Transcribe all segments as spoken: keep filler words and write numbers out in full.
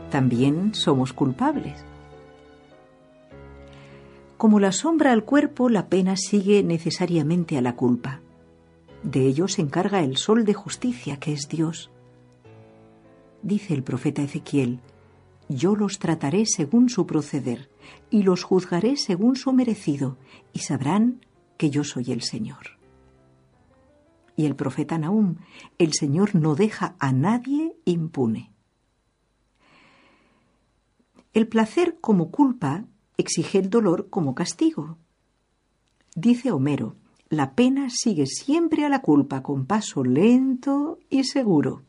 también somos culpables. Como la sombra al cuerpo, la pena sigue necesariamente a la culpa. De ello se encarga el sol de justicia, que es Dios. Dice el profeta Ezequiel: yo los trataré según su proceder, y los juzgaré según su merecido, y sabrán que yo soy el Señor. Y el profeta Nahum: el Señor no deja a nadie impune. El placer como culpa exige el dolor como castigo. Dice Homero: la pena sigue siempre a la culpa con paso lento y seguro.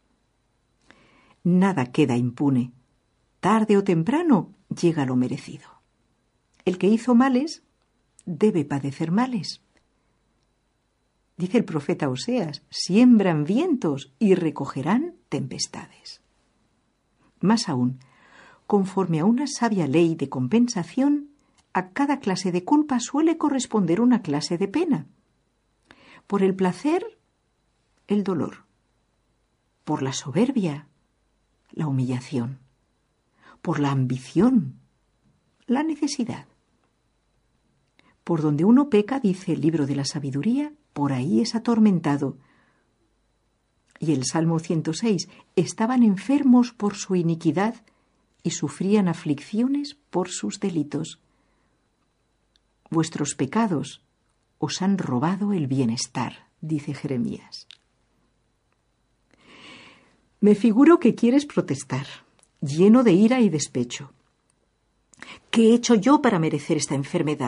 Nada queda impune. Tarde o temprano llega lo merecido. El que hizo males debe padecer males. Dice el profeta Oseas: siembran vientos y recogerán tempestades. Más aún, conforme a una sabia ley de compensación, a cada clase de culpa suele corresponder una clase de pena. Por el placer, el dolor. Por la soberbia, la humillación. Por la ambición, la necesidad. Por donde uno peca, dice el libro de la sabiduría, por ahí es atormentado. Y el Salmo ciento seis: estaban enfermos por su iniquidad y sufrían aflicciones por sus delitos. Vuestros pecados os han robado el bienestar, dice Jeremías. Me figuro que quieres protestar, lleno de ira y despecho. ¿Qué he hecho yo para merecer esta enfermedad?